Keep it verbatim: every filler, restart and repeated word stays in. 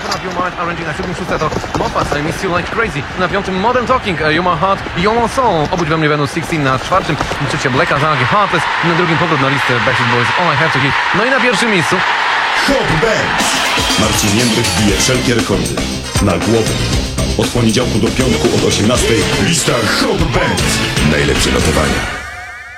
You Might Arranging. Na siódmym szóste to Moffat, I Miss You Like Crazy. Na piątym Modern Talking, You My Heart, You My Soul. Obudź we mnie będą szesnaście. Na czwartym trzecie Black Azagi, Heartless. I na drugim powrót na listę Backstreet Boys, All I Have To Give. No i na pierwszym miejscu Hot Bands. Marcin Jędrek bije wszelkie rekordy. Na głowę. Od poniedziałku do piątku od osiemnastej lista Hot Bands. Najlepsze notowania.